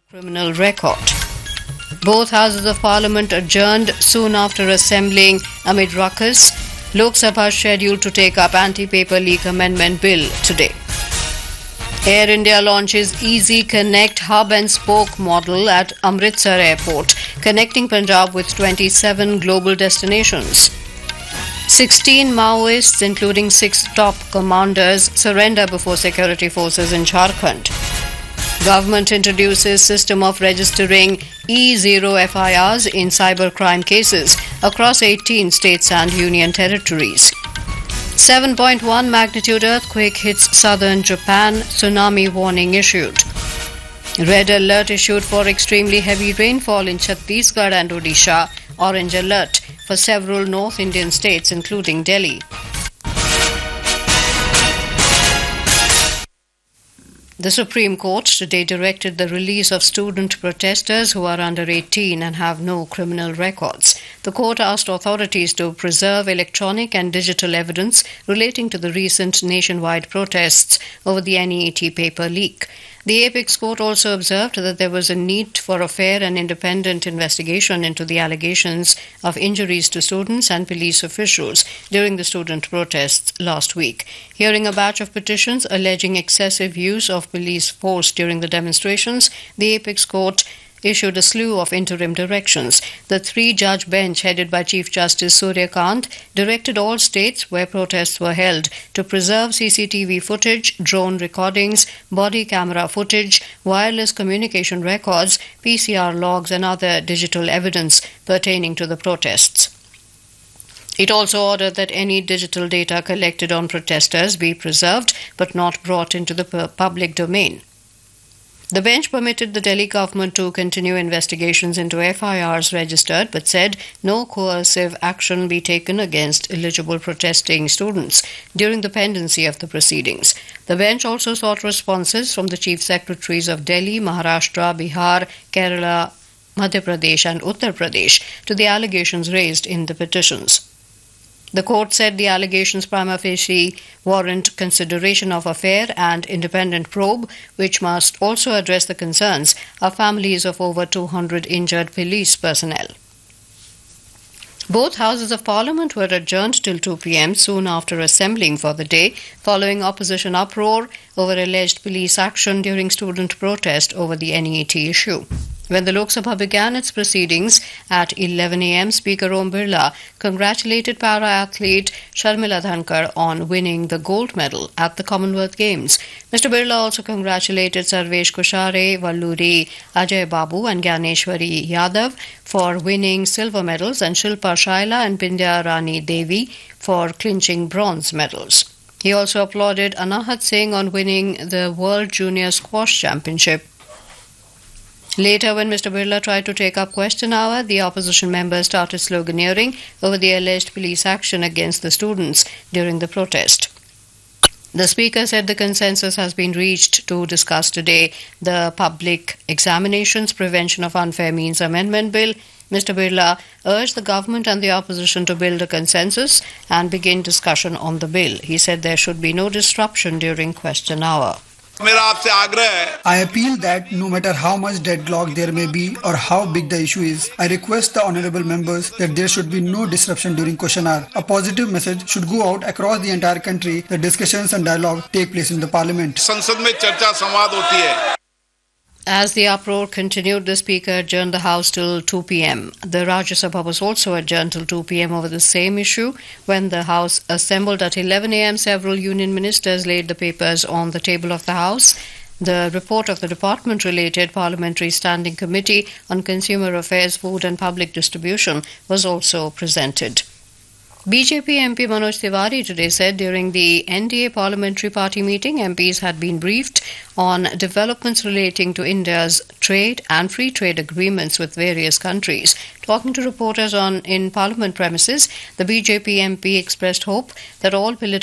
Criminal record. Both houses of parliament adjourned soon after assembling amid ruckus. Lok Sabha scheduled to take up anti-paper leak amendment bill today. Air India launches Easy Connect hub and spoke model at Amritsar Airport, connecting Punjab with 27 global destinations. 16 Maoists, including 6 top commanders, surrender before security forces in Jharkhand. Government introduces system of registering E0 FIRs in cybercrime cases across 18 states and union territories. 7.1 magnitude earthquake hits southern Japan, tsunami warning issued. Red alert issued for extremely heavy rainfall in Chhattisgarh and Odisha. Orange alert for several North Indian states including Delhi. The Supreme Court today directed the release of student protesters who are under 18 and have no criminal records. The court asked authorities to preserve electronic and digital evidence relating to the recent nationwide protests over the NEET paper leak. The Apex Court also observed that there was a need for a fair and independent investigation into the allegations of injuries to students and police officials during the student protests last week. Hearing a batch of petitions alleging excessive use of police force during the demonstrations, the Apex Court issued a slew of interim directions. The 3-judge bench headed by Chief Justice Surya Kant directed all states where protests were held to preserve CCTV footage, drone recordings, body camera footage, wireless communication records, PCR logs and other digital evidence pertaining to the protests. It also ordered that any digital data collected on protesters be preserved but not brought into the public domain. The bench permitted the Delhi government to continue investigations into FIRs registered but said no coercive action be taken against eligible protesting students during the pendency of the proceedings. The bench also sought responses from the chief secretaries of Delhi, Maharashtra, Bihar, Kerala, Madhya Pradesh and Uttar Pradesh to the allegations raised in the petitions. The court said the allegations prima facie warrant consideration of a fair and independent probe, which must also address the concerns of families of over 200 injured police personnel. Both houses of parliament were adjourned till 2 p.m. soon after assembling for the day, following opposition uproar over alleged police action during student protest over the NEET issue. When the Lok Sabha began its proceedings at 11 a.m., Speaker Om Birla congratulated para-athlete Sharmila Dhankar on winning the gold medal at the Commonwealth Games. Mr. Birla also congratulated Sarvesh Kushare, Valluri Ajay Babu and Gyaneshwari Yadav for winning silver medals and Shilpa Shaila and Bindya Rani Devi for clinching bronze medals. He also applauded Anahat Singh on winning the World Junior Squash Championship. Later, when Mr. Birla tried to take up question hour, the opposition members started sloganeering over the alleged police action against the students during the protest. The Speaker said the consensus has been reached to discuss today the Public Examinations Prevention of Unfair Means Amendment Bill. Mr. Birla urged the government and the opposition to build a consensus and begin discussion on the bill. He said there should be no disruption during question hour. I appeal that no matter how much deadlock there may be or how big the issue is, I request the honourable members that there should be no disruption during question hour. A positive message should go out across the entire country that discussions and dialogue take place in the parliament. As the uproar continued, the Speaker adjourned the House till 2 p.m. The Rajya Sabha was also adjourned till 2 p.m. over the same issue. When the House assembled at 11 a.m., several union ministers laid the papers on the table of the House. The report of the department-related Parliamentary Standing Committee on Consumer Affairs, Food and Public Distribution was also presented. BJP MP Manoj Tiwari today said during the NDA Parliamentary Party meeting, MPs had been briefed on developments relating to India's trade and free trade agreements with various countries. Talking to reporters in Parliament premises, the BJP MP expressed hope that all political